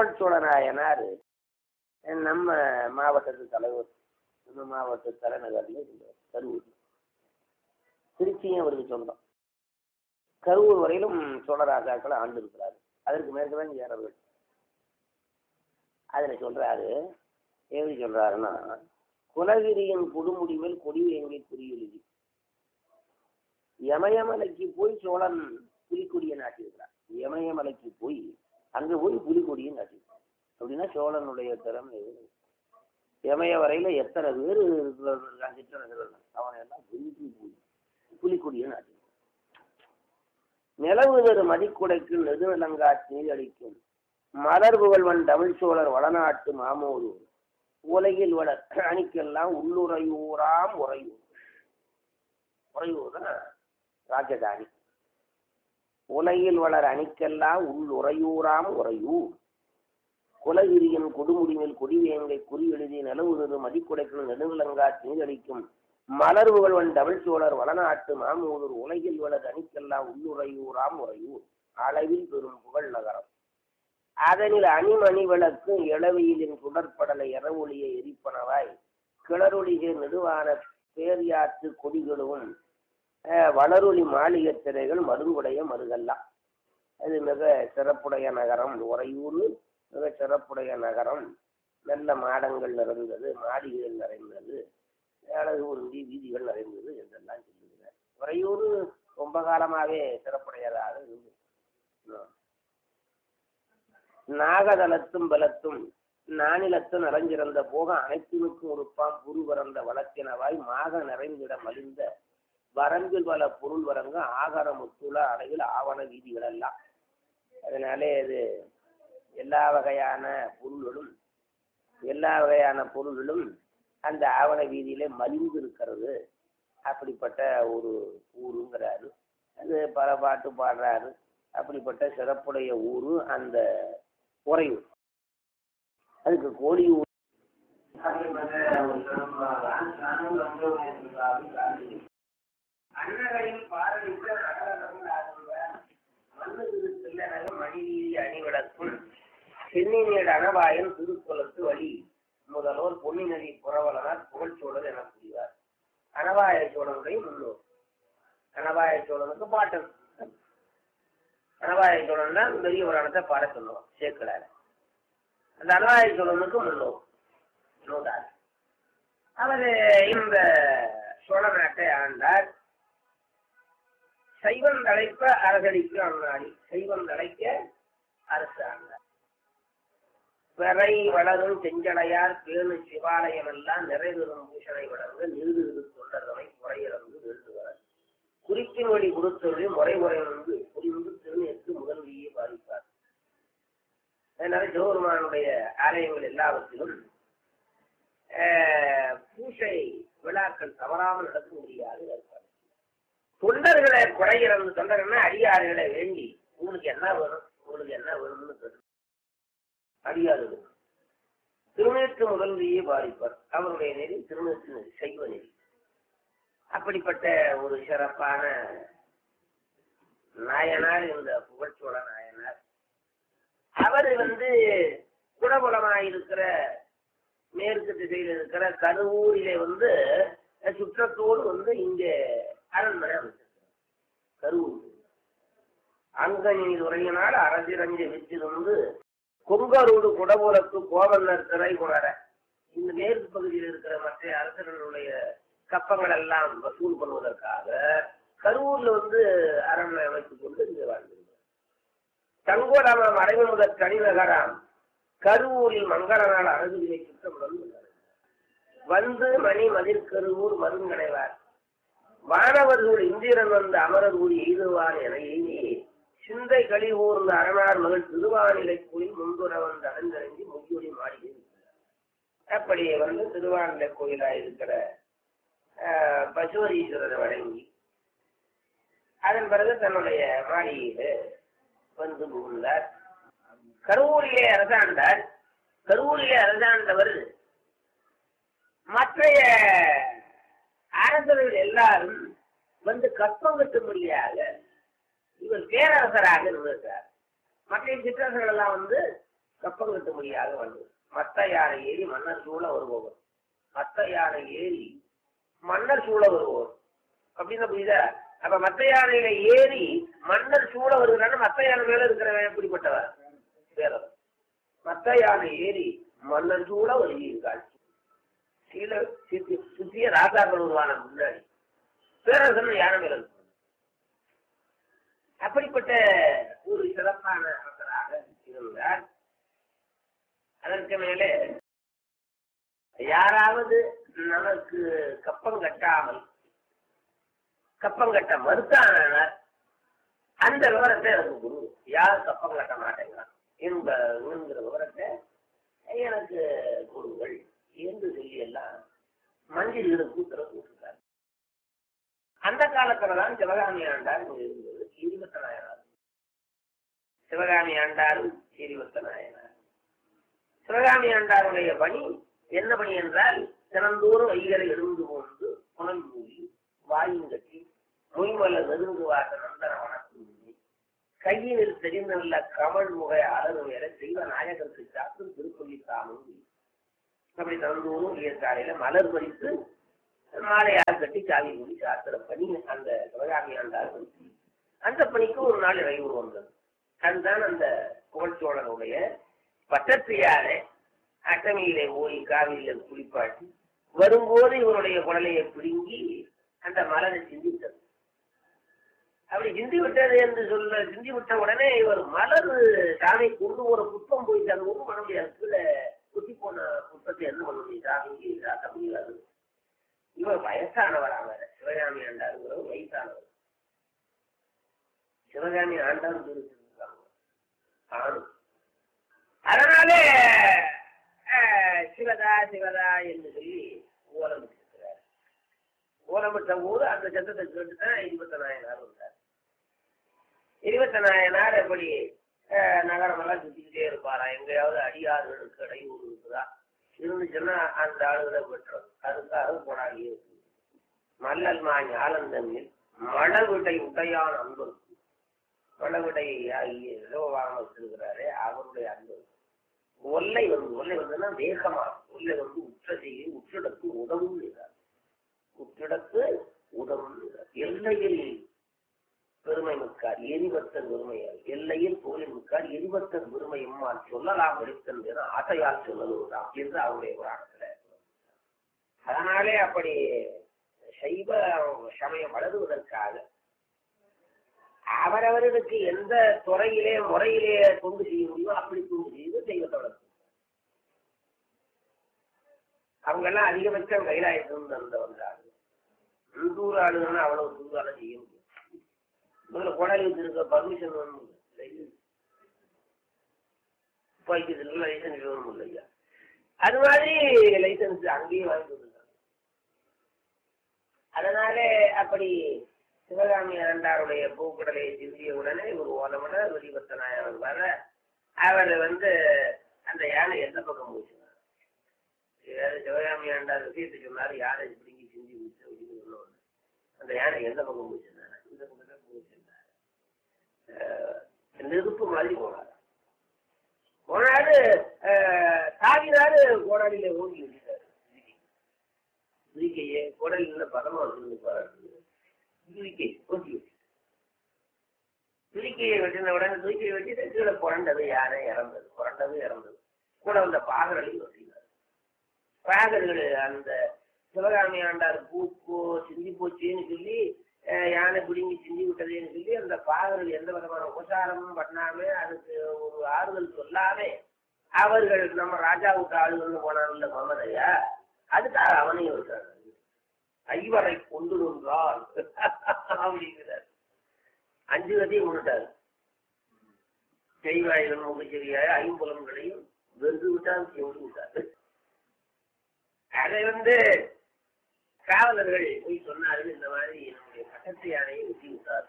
புகழ்ச்சோழ நாயனார் நம்ம மாவட்டத்து தலைவர், நம்ம மாவட்ட தலைநகர்ல இருந்தார் கரூர். திருச்சியும் அவருக்கு சொந்தம். கரூர் வரையிலும் சோழராஜாக்களை ஆண்டு இருக்கிறாரு. அதற்கு மேற்கதான் ஏறவர். அதுல சொல்றாரு, எப்படி சொல்றாருன்னா, குலகிரியின் கொடுமுடி மேல் கொடி வேங்கை குறியெழுதி யமயமலைக்கு போய் சோழன் புலிக்கொடியை நாட்டியிருக்கிறார். யமயமலைக்கு போய் அங்க போய் புலிக்கொடியை நாட்டியிருக்கிறார். அப்படின்னா சோழனுடைய திறமை. யமய வரையில எத்தனை பேர் சிற்றரசர்கள் அவனை எல்லாம் போய் புலிக்கொடியை நாட்டியிருக்கிறார். நிலவுதரு மதிக்குடைக்கு நெடுநிலங்காட்சி நீரடிக்கும் மலர் புகழ்வன் தமிழ் சோழர் வடநாட்டு மாமோரு உலகில் வளர் அணிக்கெல்லாம் உள்ளுறையூராம் உறையூர். உறையூர் தான் ராஜதானி. உலகில் வளர் அணிக்கெல்லாம் உள்ளுறையூராம் உறையூர். குலகிரியின் கொடுமுடியில் கொடிவேங்கை குறி எழுதி நிலவுதரு மதிக்குடைக்கு நெடுநிலங்காட்சி நீரடிக்கும் மலர் புகழ்வன் தமிழ் சோழர் வடநாட்டு மாமூதூர் உலகில் வளர் அணிக்கெல்லாம் உள்ளுறையூராம் உறையூர். அளவில் பெரும் புகழ் நகரம். அதனில் அணிமணி விளக்கு இளவையிலின் சுடற்படலை இரவொளியை எரிப்பனவாய் கிளரொளிகை நெடுவான பேரியாற்று கொடிகளும் வளரொளி மாளிகை திரைகள் மருங்குடைய மருகல்லாம். அது மிக சிறப்புடைய நகரம். உறையூர் மிக சிறப்புடைய நகரம். நல்ல மாடங்கள் நிறைந்தது, மாளிகைகள் நிறைந்தது, அழகு உருந்தி வீதிகள் நிறைந்தது என்றெல்லாம் சொல்லுகிறார். உறையூர் ரொம்ப காலமாகவே சிறப்புடையதாக இருந்தது. நாகதலத்தும் பலத்தும் நானிலத்தும் நிறைஞ்சிறந்த போக அனைத்தினுக்கும் உறுப்பாம் புரு பறந்த வளத்தினவாய் மாக நிறைந்திட மலிந்த வரம்பில் பல பொருள் வரங்க ஆகார முத்துள அடையில் ஆவண வீதிகள் எல்லாம். அதனாலே இது எல்லா வகையான பொருள்களும் அந்த ஆவண வீதியிலே மலிந்து இருக்கிறது. அப்படிப்பட்ட ஒரு ஊருங்கிறாரு. அது பல பாட்டு பாடுறாரு. அப்படிப்பட்ட சிறப்புடைய ஊரு அந்த உறையூர். அதுக்கு கோழியூர் அன்னகையில் பாரதிக்க மணிவீதி அணிவிடக்கும் சென்னினேடு அனவாயன் திருக்குளத்து வழி முதல்வர் பொன்னிநதி புறவலனார் புகழ்ச்சோழர் என கூறுவார். அனவாய சோழனுடைய முன்னோர். அனவாய சோழனுக்கு பாட்டன். அனவாய சோழன் தான் பெரிய புராணத்தை பாட சொல்லுவோம் சேக்கலார். அந்த அனவாய சோழனுக்கு முன்னோர். அவர் இந்த சோழ நாட்டை ஆண்டார். சைவம் தழைப்ப அரசடிக்கு அண்ணாடி. சைவம் தழைக்க அரசு ஆண்டார். பிறை வளரும் செஞ்சடையார் பேணு சிவாலயம் எல்லாம் நிறைவேறும் பூஷணை வளர்ந்து நிறுது தொண்டர்களை குறையிறந்து வேண்டுவார். குறிப்பின் வழி கொடுத்தொழி முறை வந்து புரிந்து திருநேற்று முதல்வியை பாதிப்பார். அதனால சிவபெருமானுடைய ஆலயங்கள் எல்லாவற்றிலும் பூசை விழாக்கள் தவறாமல் நடக்க முடியாது. தொண்டர்களை குறையிறந்து தொண்டர்களை அடியாறுகளை வேண்டி உங்களுக்கு என்ன வேணும்னு கேட்டு அடியாறுகள் திருநேற்று முதல்வியை பாதிப்பார். அவருடைய நெறி திருநேற்று நெறி, சைவ நெறி. அப்படிப்பட்ட ஒரு சிறப்பான நாயனார் இந்த புகழ்ச்சோழ நாயனார். அவர் குடபுலமாயிருக்கிற மேற்கு திசையில் இருக்கிற கருவூரிலே சுற்றத்தோடு இங்கே அரண்மனை அமைச்சிருக்கிறார். கருவூர் அங்கனில் உரையினால் அரசிரஞ்சு விற்றிருந்து கொங்கரோடு குடபுலத்து கோவலர் திரை குணர. இந்த மேற்கு பகுதியில் இருக்கிற மற்ற அரசர்களுடைய கப்பங்கள் எல்லாம் வசூல் பண்ணுவதற்காக கரூர்ல அரண்மனை அமைத்துக் கொண்டு இங்கே வாழ்ந்திருந்தார். தங்கோடாம மறைவு முதல் கனிநகராம் கரூரில் மங்கள நாள் அழகுகளை சுத்தமுடன் மணி மதிர்கருவூர் மருங்கடைவார் வானவர்கள் இந்திரன் அமரர் ஊர் எய்துவார் என எய்தி சிந்தை களி ஊர்ந்த அரணார் மகள் திருவானிலை கோயில் முன்புற அடைந்தறிஞ்சி முகியொலி மாளிகை. அப்படி திருவானிலை கோயிலாயிருக்கிற பசுவரீஸ்வரரை வணங்கி அதன் பிறகு தன்னுடைய மாளிகையில புகுந்தார். கரூரிலே அரசாண்டார். கரூரிலே அரசாண்டவர் மற்றைய அரசர்கள் எல்லாரும் கற்பம் கட்டும்படியாக இவர் பேரரசராக இருக்கிறார். மற்ற சிற்றரசர்கள் எல்லாம் கப்பம் கட்டும்படியாக வந்தது. மத்த யானை ஏறி மன்னர் சூழ வருபவர், மத்த யானை ஏறி மன்னர் சூழ வருபவர் அப்படின்னு புரியுதா? அப்ப மத்த யானையில ஏறி மன்னர் சூழ வருகிறான்னு மத்த யானை மேல இருக்கிறவன் எப்படிப்பட்டவர்? வேறவர். மத்த யானை ஏறி மன்னர் சூழ வருகிறாள். சுத்திய ராஜாக்கள் உருவான முன்னாடி பேரரசன் யானை மேல இருக்கு. அப்படிப்பட்ட ஒரு சிறப்பான அரசராக இருந்தார். அதற்கு மேலே யாராவது நமக்கு கப்பம் கட்ட மறுத்தானார் அந்த விவரத்தை எனக்கு குரு யார் கப்பம் கட்ட மாட்டேங்கிறான் என்கிற விவரத்தை எனக்கு குருங்கள் என்று சொல்லி எல்லாம் மந்திரிகளுக்கு உத்தரவு போட்டிருக்காரு. அந்த காலத்துலதான் சிவகாமி ஆண்டார் இருந்தது. 20 நாயனார் சிவகாமி ஆண்டாரும் 20 நாயனார். சிவகாமி ஆண்டாருடைய பணி என்ன பணி என்றால், தினந்தோறும் வைகரை எழுந்து கொண்டு புனல் மூடி வாயுங்கட்டி மொய்மல நெருங்கு வாச நந்தன வணக்கம் கையினில் தெரிந்துள்ள கமல் முகை அழகு வேற தெய்வ நாயகத்தை சாத்தும் திருப்பள்ளி தாமும் அப்படி தினந்தோறும் காலையில மலர் பறித்து மாலையார் கட்டி சாவி மூடி சாத்திர பணி அந்த சிவகாமி ஆண்டார். அந்த பணிக்கு ஒரு நாள் இறைவு வந்தது. அதுதான் அந்த புகழ்ச்சோழனுடைய பட்டத்தியாரை அட்டமையிலே போய் காவிரியில குளிப்பாட்டி வரும்போது இவருடைய குடலையை பிடுங்கி அந்த மலரை சிந்தித்தது. அப்படி சிந்தி விட்டது என்று சிந்தி விட்ட உடனே இவர் மலர் சாமி கொண்டு ஒரு புஷ்பம் போயிட்டு அது ஒன்றும் பண்ண முடியாது. கீழே குத்தி போன புஷ்பத்தை என்ன பண்ண முடியும்? சாமிக்கு சாத்த முடியாது. இவர் வயசானவராக சிவகாமி ஆண்டாருங்கிறவர் வயசானவர். சிவகாமி ஆண்டார் ஆணு. அதனாலே சிவதா சிவதா என்று சொல்லி ஓலமிட்டிருக்கிறார். ஓலமிட்ட போது அந்த சத்தத்தை கேட்டுதான் 20 நாயனார் வந்தார். 20 நாயனார் எப்படி நகரமெல்லாம் சுத்திக்கிட்டே இருப்பாரா? எங்கேயாவது அடியாறுகளுக்கு இடையூறு இருக்குதா? இருந்துச்சுன்னா அந்த ஆளுகளை பெற்றோம். அதுக்காக போராடி இருக்கு. மல்லல் ஞாலந்தன்னில் மழவிடை உடையான அன்பு, மழவிடை ஆகிய சிவபாகம் வச்சிருக்கிறாரே அவருடைய அன்பு. ஒல்லை வந்துன்னா வேகமா, ஒல்லை வந்து உற்றிடத்து உதவும் செய்தார். உற்றிடத்து உதவும் செய்தார். எல்லையில் பெருமை மிக்கார் எரிவத்தன் பெருமையால், எல்லையில் புகழின் மிக்கார் எரிவத்தன் பெருமையும்மால் சொல்லலாம் எடுத்தன் ஆசையால் சொல்லலாம் என்று அவருடைய புராணத்துல. அதனாலே அப்படி சைவ சமயம் வளருவதற்காக அவரவர்களுக்கு எந்த துறையிலே முறையிலே தொண்டு செய்ய முடியுமோ அப்படி தொண்டு செய்து தெய்வத்தை வளர்த்து. அவங்க எல்லாம் அதிகபட்சம் கைலாயத்திலிருந்து அந்த வந்தாங்க. உள்ளூர் ஆளுங்கன்னா அவ்வளவு தூரால செய்ய முடியும். முதல்ல கொடாலி வச்சிருக்க பர்மிஷன் வேணும், துப்பாக்கிக்கு லைசன்ஸ் வேணும் இல்லையா? அது மாதிரி லைசன்ஸ் அங்கேயே வாங்கி கொடுத்தாங்க. அதனாலே அப்படி சிவகாமி ஆண்டாருடைய பூக்கடலை சிந்திய உடனே ஒரு ஓலமன வெளிபத்தனாயவர் வர அவர் வந்து அந்த யானை எந்த பக்கம் போச்சுனார். சிவகாமி ஆண்டார் விஷயத்தை சொன்னார். யானை பிடிங்கி சிந்தி விட்டு அப்படின்னு சொன்ன அந்த யானை எந்த பக்கம் போச்சுனார்? இந்த பக்கம் போச்சுனார். நெருப்பு மாதிரி போனார். போனாரு தாவினாரு. கோடாலியில ஓடி விட்டாரு. துதிக்கையே கோடாலியில பதமா வந்து துதிக்கையை வெட்டின உடனே துதிக்கையை வச்சுட்டு கீழே புரண்டது யானை இறந்தது. கூட அந்த பாகர்களையும் வசினார். பாகர்கள் அந்த சிவகாமி ஆண்டார் பூப்போ சிந்தி போச்சுன்னு சொல்லி யானை பிடிங்கி சிந்தி விட்டதுன்னு சொல்லி அந்த பாகர்கள் எந்த விதமான உபசாரமும் பண்ணாம அதுக்கு ஒரு ஆறுதல் சொல்லாமே அவர்கள் நம்ம ராஜாவுக்கு ஆளுகள்னு போனாங்கல்ல மமதையா, அதுக்காக அவனையும் விட்டாங்க. ஐவரை கொண்டு வந்தால் அப்படிங்கிறார். 5 கதையும் கொண்டுட்டாரு. செய்வாய்கள் முகச்செவியாய 5 புலன்களையும் வென்று விட்டால் சென்று விட்டாரு. அதை காவலர்கள் போய் சொன்னார்கள், இந்த மாதிரி என்னுடைய பட்டத்து யானையை வெட்டி விட்டார்.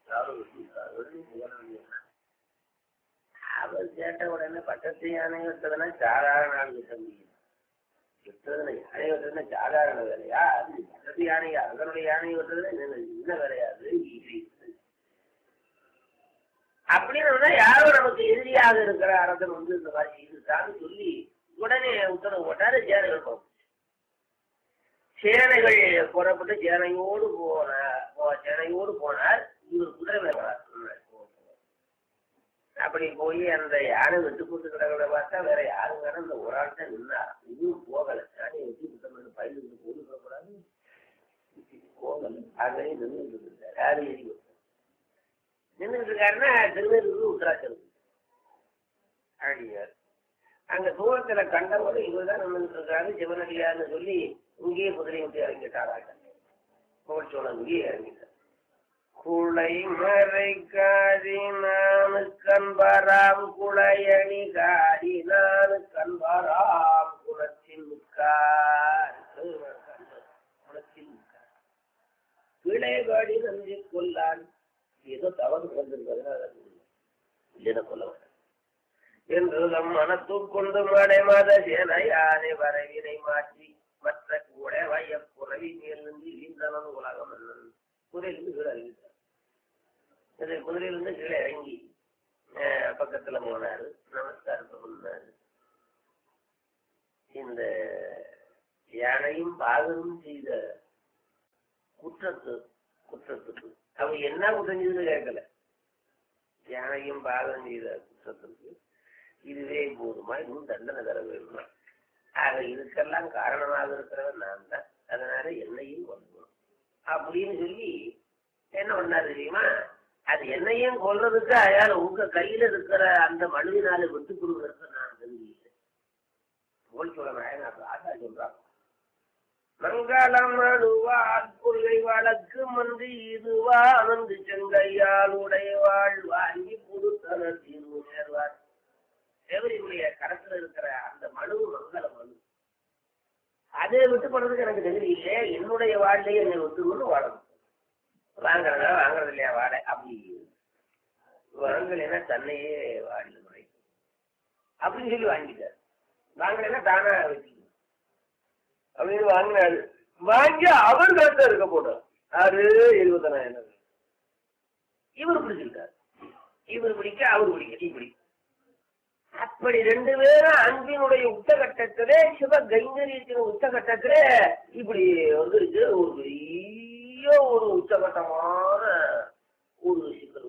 அவர் கேட்ட உடனே பட்டத்து யானை விட்டதுன்னா சாதாரண ஆள் கிட்ட முடியும். யானை வெட்டுறதுன்னா சாதாரண வேலையா? அது பட்டத்து யானையா? அதனுடைய யானை வெட்டுறதுன்னா என்ன வேலையாது? அப்படின்னு யாரோ நமக்கு எதிரியாக இருக்கிற அரசன் இந்த மாதிரி இதுதான் சொல்லி உடனே உத்தரவு போட்டாரு. சேனைகள் போகும். சேனைகள் புறப்பட்டு சேனையோடு போனார். இவர் குதிரை மேல அப்படி போய் அந்த யானை விட்டு போட்டு கிடக்கிறத பார்த்தா வேற யாருங்க இந்த ஒரு ஆள் தான் நின்னார். இதுவும் போகலை. யானையை வெட்டி புத்தம் பயிலுக்கு போட்டு சொல்லக்கூடாது. போகலை. ஆகவே நின்றுட்டு இருந்தார். யாரு எரி நின்றுட்டு இருக்காருன்னா திருநெல்வேலி உத்தராட்சம் அழியார். அங்க தூரத்துல கண்டவங்க இவர்தான் நின்றுட்டு இருக்காரு சிவனடியார்னு சொல்லி இங்கேயே குதிரை விட்டு இறங்கிட்டாராங்க. புகழ்ச்சோழன் இங்கேயே இறங்கிட்டார். குளை மறை காரி நானு கண்பராம் குளையணி காரி நானு கண்பராம் குளத்தில் கிளைகாடி நன்றி கொள்ளான். ஏதோ தவறு வந்திருக்கிறது இல்லைன்னா கொள்ள வேண்டாம் என்று நம் மனத்துக்கொண்டு மடை மத சேனை யானை வரவினை மாற்றி மற்ற கூட வைய புறவி மேல் நின்று இழிந்தனன் உலகம் குதிரையிலிருந்து கீழே இறங்கிட்டார். குதிரையிலிருந்து கீழே இறங்கி பக்கத்துல போனாரு. நமஸ்காரத்தை பண்ணாரு. இந்த யானையும் பாகனும் செய்த குற்றத்துக்கு அவங்க என்ன குற்றம் செய்துன்னு கேட்கல. யானையும் பாகனும் செய்த குற்றத்துக்கு இதுவே போதுமா, இன்னும் தண்டனை தர வேணுமா? ஆக இதுக்கெல்லாம் காரணமாக இருக்கிறவன் நான் தான், அதனால என்னையும் கொல்லணும் அப்படின்னு சொல்லி என்ன பண்ணாரு தெரியுமா? அது என்னையும் கொல்றதுக்கு அயால உங்க கையில இருக்கிற அந்த மனுவினால விட்டு கொடுக்கறதுக்கு நான் தகுதி இல்லை. போல் சொல்ல ஆசா சொல்றாங்க. மங்களம் அழுவா கொள்கை வழக்கு மன்றி இதுவா அனந்து செங்கையால் உடையவாள் வாங்கி புதுத்தனர் தீர்வு நேர்வார். தேவரியுடைய கரத்துல இருக்கிற அந்த மனு மங்கள மனு, அதை விட்டு போனதுக்கு எனக்கு தகுதி இல்லை. என்னுடைய வாழ்லையே என்னை விட்டுக்கொண்டு வாழணும். வாங்குறதா வாங்குறது இல்லையா வாடை அப்படி வாங்கலைன்னா தன்னையே வாடல முறை அப்படின்னு சொல்லி வாங்கிட்டார். வாங்கலைன்னா தானா வச்சுக்கணும் அப்படின்னு வாங்கினாரு. வாங்கி அவர் கருத்தா இருக்க போட்டார். யாரு 70,000 இவர் பிடிச்சிருக்காரு. இவர் பிடிக்க அவர் பிடிக்க இப்படி அப்படி ரெண்டு பேரும் அன்பினுடைய உச்சகட்டத்திலே சிவ கைங்கரியத்தின் உச்சகட்டத்திலே இப்படி வந்துருக்கு. ஒரு பெரிய ஒரு உச்சகட்டமான ஒரு சிக்கல்.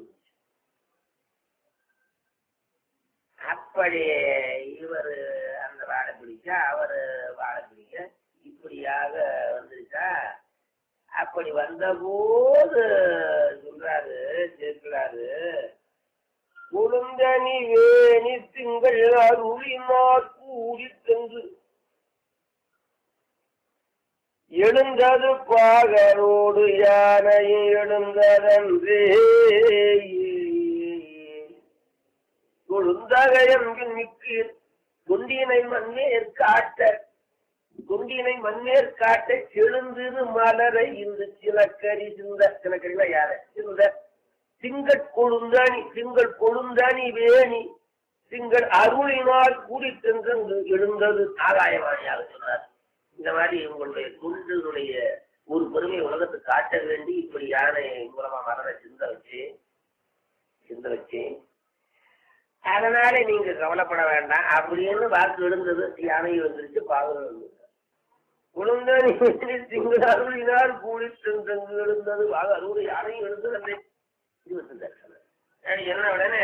அப்படி இவர் அந்த வாழை பிடிக்க அவர் வாழை பிடிக்க இப்படியாக வந்துருச்சா. அப்படி வந்த போது சொல்றாரு சேர்க்கிறாரு, குழுந்தனி வேணி திங்கள் அருளினார் கூடி சென்று எழுந்தது பாகரோடு யானையும் எழுந்ததன்றே கொழுந்தகையன்பின் மிக்கீர் குண்டினை மண்ணேற் காட்ட செழுந்திரு மலரை இந்த சிலக்கரி சிலக்கரினா யார சிந்த திங்கள் கொழுந்தானி வேணி திங்கள் அருளினால் கூடி சென்று எழுந்தது ஆகாயவாணியாக சொன்னார். இந்த மாதிரி உங்களுடைய குண்டுடைய ஒரு பெருமை உலகத்துக்கு காட்ட வேண்டி இப்படி யானை மூலமா மலரை சிந்த வச்சு அதனால நீங்க கவலைப்பட வேண்டாம் அப்படின்னு வாக்கு எழுந்தது. யானை வந்துருச்சு, பாவம் இருந்தது. குழுந்தானி திங்கள் அருளினால் கூடி சென்று எழுந்தது அருள் யானையும் எழுந்தது. அந்த 25 என்ன உடனே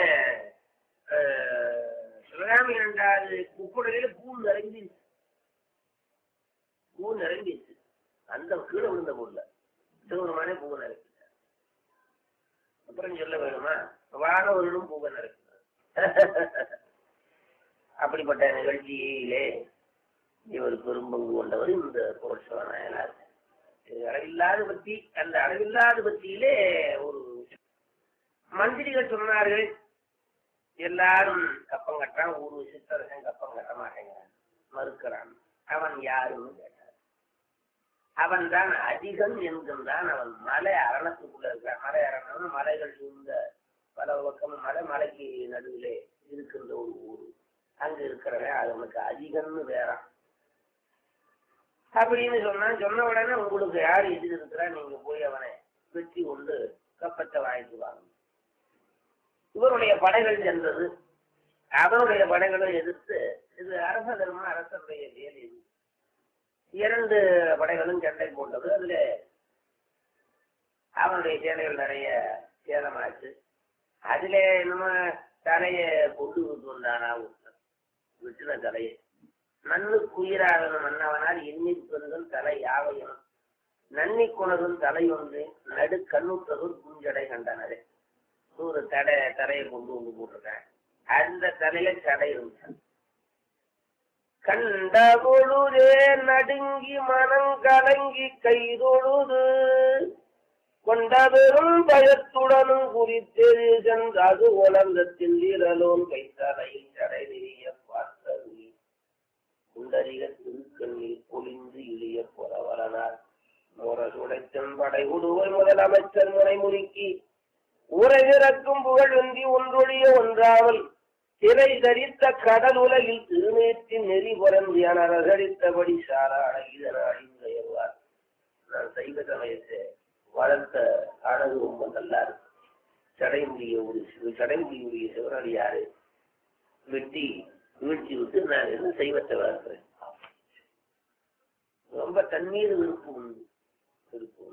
சிவகாமி 2வது குப்புடையில பூ நிறைஞ்சிருச்சு. அந்த கீழே விழுந்த பொருள் சிவருமானே பூ நிறைஞ்சிட்டார். அப்புறம் சொல்ல வேணுமா, வானவர்களும் பூவை நிறைக்கிறார். அப்படிப்பட்ட நிகழ்ச்சியிலே இவர் பெரும்பங்கு கொண்டவர் இந்த புரட்சிவ நாயனார். அளவில்லாத பத்தி, அந்த அளவில்லாத பத்தியிலே ஒரு மந்திரிகள் சொன்னார்கள், எல்லாரும் கப்பம் கட்டுறான், ஒரு சித்தரசன் கப்பம் கட்ட மாட்டேங்கிறான், மறுக்கிறான். அவன் யாருன்னு கேட்டார். அவன் தான் அதிகம் என்கின்றான். அவன் மலை அரணத்துக்குள்ள இருக்கிறான். மலை அரணம்னா மலைகள் சூழ்ந்த பல பக்கம் மலைக்கு நடுவிலே இருக்கின்ற ஒரு ஊர். அங்க இருக்கிறவன் அவனுக்கு அதிகம்னு வேறான் அப்படின்னு சொன்ன உடனே உங்களுக்கு யார் எதிர் இருக்கிறா, நீங்க போய் அவனை வெற்றி கொண்டு கப்பத்தை வாங்கிட்டு வாங்க. இவருடைய படைகள் சென்றது. அவருடைய படைகளை எதிர்த்து இது அரச தர்மம், அரசருடைய வேலை. இது 2 படைகளும் சண்டை போட்டது. அதுல அவனுடைய சேனைகள் நிறைய சேதமாச்சு. அதுல நம்ம தலையை கொண்டு வந்தானா விட்டுன தலையை மண்ணுக்குயிராகணும் மன்னவனால் எண்ணிற் பெருதல் தலை யாவையும் நன்னி குணரும் தலை ஒன்று நடு கண்ணுற்றதோர் குஞ்சடை கண்டனரே. ஒரு தலையை கொண்டு வந்து போட்டிருக்கேன். அந்த தலையில சடை இருந்தான். கண்ட பொழுதே நடுங்கி மனம் கலங்கி கைதொழுது கொண்ட பெரும் பயத்துடனும் குறித்தெழு சென்றது உலகத்தில் வீரலோன் கைத்தலையில் சடை நெறிய பார்த்தது குண்டரிக திருக்கண்ணில் பொழிந்து இழிய புறவரனார் முரசுடைத்தன் படை உடுவை முதலமைச்சர் முறை முறுக்கி உரையிறக்கும் புகழ் வெந்தி ஒன்றொழிய ஒன்றாமல் சிறை தரித்த கடல் உலகில் திருநேற்றின் நெறி புறந்தியான ரகடித்தபடி சாராட இதனாடிவார். நான் சைவ சமயத்தை வளர்த்த அழகு ரொம்ப நல்லா இருக்கு. சடைமுடியுடைய சிவனடியாரு வெட்டி வீழ்ச்சி விட்டு நான் என்ன சைவத்தை வளர்க்கிறேன். ரொம்ப தண்ணீர் விருப்பம் உண்டு.